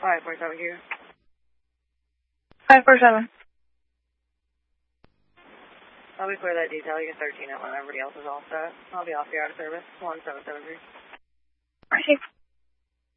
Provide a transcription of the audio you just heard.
547 here. 547. I'll be clear that detail. You get 13 at when everybody else is all set. I'll be off here out of service. 1773. Received.